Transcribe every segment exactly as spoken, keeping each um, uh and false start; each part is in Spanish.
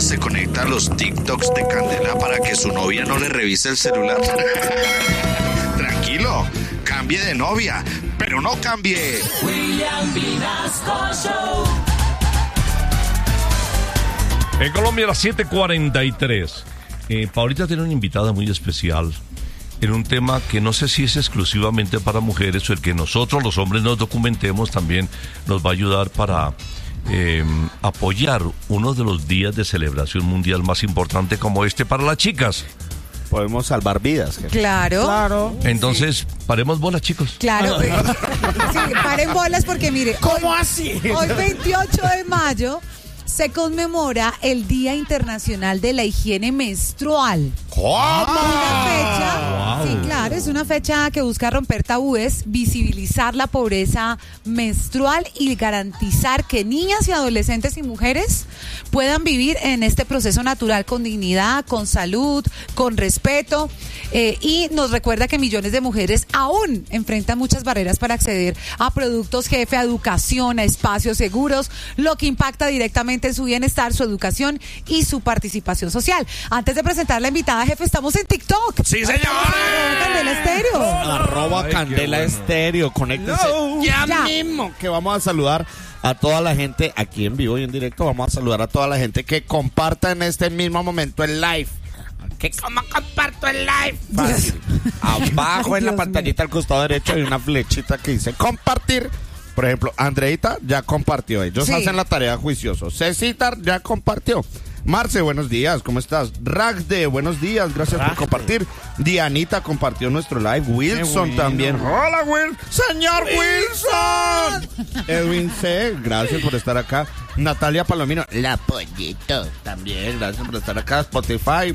se conecta a los TikToks de Candela para que su novia no le revise el celular. Tranquilo, cambie de novia, pero no cambie. William Vinasco Show. En Colombia a las siete cuarenta y tres. Eh, Paulita tiene una invitada muy especial en un tema que no sé si es exclusivamente para mujeres o el que nosotros los hombres nos documentemos también nos va a ayudar para eh, apoyar uno de los días de celebración mundial más importante como este para las chicas. Podemos salvar vidas. Jefe. Claro. Claro. Entonces, sí. Paremos bolas, chicos. Claro. Sí, paren bolas porque mire. ¿Cómo hoy, así? Hoy veintiocho de mayo se conmemora el Día Internacional de la Higiene Menstrual. ¿Cómo? Una fecha, wow. Sí, claro, es una fecha que busca romper tabúes, visibilizar la pobreza menstrual y garantizar que niñas y adolescentes y mujeres puedan vivir en este proceso natural con dignidad, con salud, con respeto. Eh, y nos recuerda que millones de mujeres aún enfrentan muchas barreras para acceder a productos, jefe, a educación, a espacios seguros, lo que impacta directamente en su bienestar, su educación y su participación social. Antes de presentar la invitada, jefe, estamos en TikTok. ¡Sí, señores! Candela Estéreo. Arroba Ay, Candela Estéreo. Conéctense no. ya, ya mismo, que vamos a saludar a toda la gente aquí en vivo y en directo. Vamos a saludar a toda la gente que comparta en este mismo momento el live. ¿Qué, ¿Cómo comparto el live? Fácil. Abajo Ay, en la Dios pantallita al costado derecho hay una flechita que dice compartir. Por ejemplo, Andreita ya compartió. Ellos sí. hacen la tarea juicioso. Cecitar ya compartió. Marce, buenos días, ¿cómo estás? Ragde, buenos días, gracias Ragde. por compartir. Dianita compartió nuestro live. Wilson bueno. también. Hola, Will. Señor Wilson. Wilson. Edwin C, gracias por estar acá. Natalia Palomino, la pollito, también, gracias por estar acá. Spotify.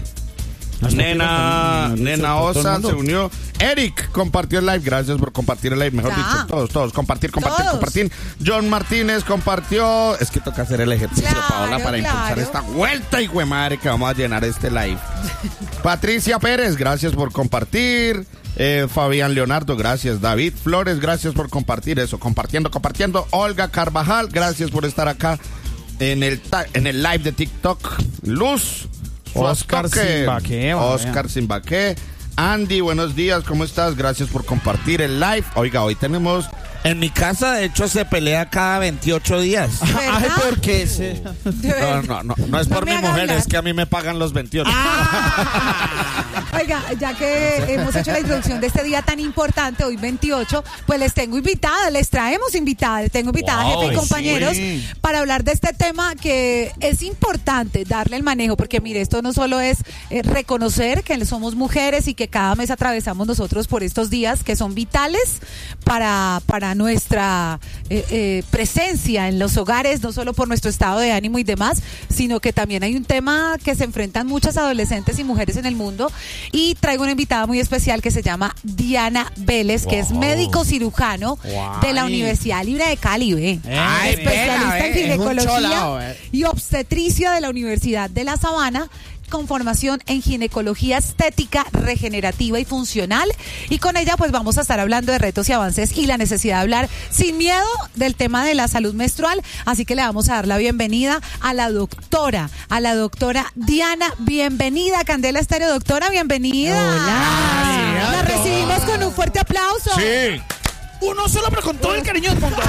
Nena, Nena Osa se unió. Eric compartió el live. Gracias por compartir el live. Mejor ya. dicho, todos, todos. Compartir, compartir, todos. compartir. John Martínez compartió. Es que toca hacer el ejercicio, claro, Paola, para claro. impulsar esta vuelta, hijo de madre, que vamos a llenar este live. Patricia Pérez, gracias por compartir. Eh, Fabián Leonardo, gracias. David Flores, gracias por compartir eso. Compartiendo, compartiendo. Olga Carvajal, gracias por estar acá en el, ta- en el live de TikTok. Luz. Oscar Simbaqué. Oscar Simbaqué. Andy, buenos días, ¿cómo estás? Gracias por compartir el live. Oiga, hoy tenemos... En mi casa, de hecho, se pelea cada veintiocho días. Ay, ¿por qué? Se... No, no, no, no es no por mi mujer, hablar. Es que a mí me pagan los veintiocho. Ah. Oiga, ya que hemos hecho la introducción de este día tan importante, hoy veintiocho, pues les tengo invitada, les traemos invitada, les tengo invitada, wow, jefe y compañeros, sí. para hablar de este tema que es importante darle el manejo, porque mire, esto no solo es eh, reconocer que somos mujeres y que cada mes atravesamos nosotros por estos días que son vitales para, para nuestra eh, eh, presencia en los hogares, no solo por nuestro estado de ánimo y demás, sino que también hay un tema que se enfrentan muchas adolescentes y mujeres en el mundo. Y traigo una invitada muy especial que se llama Diana Vélez, wow. que es médico cirujano wow. de la Universidad Libre de Cali, ¿ve? Ay, especialista pena, en ginecología cholao, y obstetricia de la Universidad de La Sabana, con formación en ginecología estética, regenerativa y funcional. Y con ella pues vamos a estar hablando de retos y avances y la necesidad de hablar sin miedo del tema de la salud menstrual. Así que le vamos a dar la bienvenida a la doctora, a la doctora Diana. Bienvenida a Candela Estéreo, doctora, bienvenida. Hola. La recibimos con un fuerte aplauso. Sí. Uno solo, pero con todo el cariño del mundo.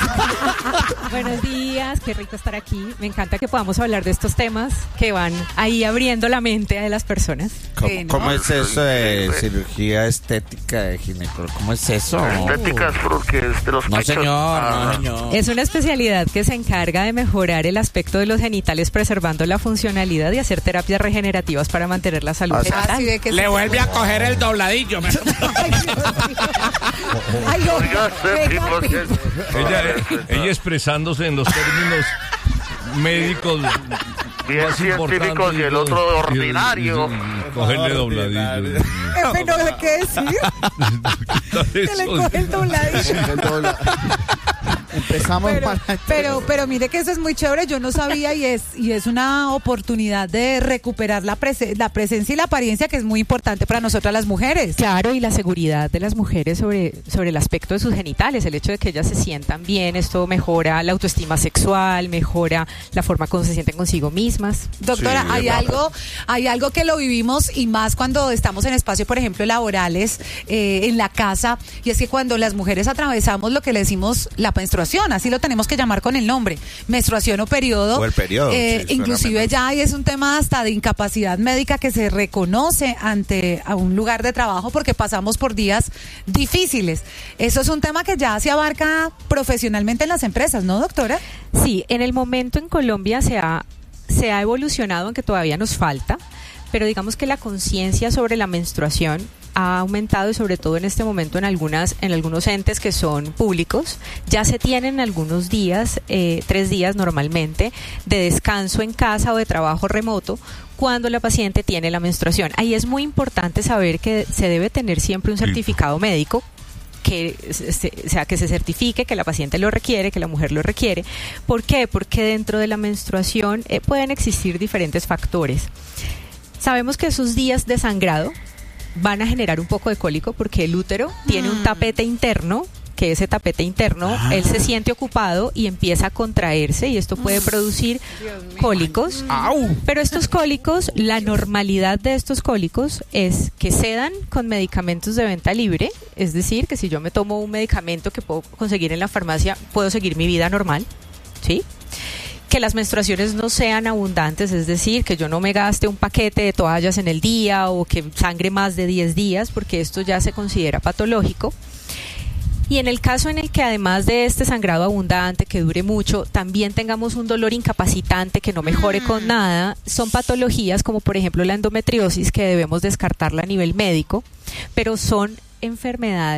Buenos días, qué rico estar aquí. Me encanta que podamos hablar de estos temas que van ahí abriendo la mente de las personas. ¿Cómo, ¿no? ¿cómo es eso de cirugía estética de ginecología? ¿Cómo es eso? Estética es porque es de los No, pechos. señor, Ah. no, señor. Es una especialidad que se encarga de mejorar el aspecto de los genitales preservando la funcionalidad y hacer terapias regenerativas para mantener la salud O sea, genital. Así de que Le se- vuelve a coger el dobladillo. Ay, Dios mío. Ay, no. Oiga, Sepi, Venga, porque- Ella, ella expresándose en los términos médicos bien más científicos importantes y el otro y- y- ordinario. y- y cogerle dobladillo. Jefe, no sé qué decir. Que le coge el dobladillo. empezamos pero, mal. pero, pero mire que eso es muy chévere, yo no sabía y es y es una oportunidad de recuperar la, prese- la presencia y la apariencia que es muy importante para nosotras las mujeres. Claro, y la seguridad de las mujeres sobre, sobre el aspecto de sus genitales, el hecho de que ellas se sientan bien, esto mejora la autoestima sexual, mejora la forma como se sienten consigo mismas. Doctora, Sí, hay va. algo, hay algo que lo vivimos y más cuando estamos en espacios, por ejemplo, laborales, eh, en la casa, y es que cuando las mujeres atravesamos lo que le decimos la menstruación, así lo tenemos que llamar con el nombre, menstruación o periodo, O el periodo, eh, sí, suena inclusive mejor. ya ahí es un tema hasta de incapacidad médica que se reconoce ante a un lugar de trabajo porque pasamos por días difíciles. Eso es un tema que ya se abarca profesionalmente en las empresas, ¿no, doctora? Sí, en el momento en Colombia se ha, se ha evolucionado, aunque todavía nos falta, pero digamos que la conciencia sobre la menstruación ha aumentado y sobre todo en este momento en algunas en algunos entes que son públicos ya se tienen algunos días, eh, tres días normalmente, de descanso en casa o de trabajo remoto cuando la paciente tiene la menstruación. Ahí es muy importante saber que se debe tener siempre un certificado médico que se, o sea, que se certifique que la paciente lo requiere, que la mujer lo requiere. ¿Por qué? Porque dentro de la menstruación eh, pueden existir diferentes factores. Sabemos que esos días de sangrado van a generar un poco de cólico porque el útero tiene un tapete interno, que ese tapete interno, Ah. él se siente ocupado y empieza a contraerse y esto puede producir cólicos. ¡Au! Pero estos cólicos, la normalidad de estos cólicos es que se dan con medicamentos de venta libre, es decir, que si yo me tomo un medicamento que puedo conseguir en la farmacia, puedo seguir mi vida normal, ¿sí? Que las menstruaciones no sean abundantes, es decir, que yo no me gaste un paquete de toallas en el día o que sangre más de diez días, porque esto ya se considera patológico. Y en el caso en el que además de este sangrado abundante, que dure mucho, también tengamos un dolor incapacitante que no mejore con nada, son patologías como por ejemplo la endometriosis, que debemos descartarla a nivel médico, pero son enfermedades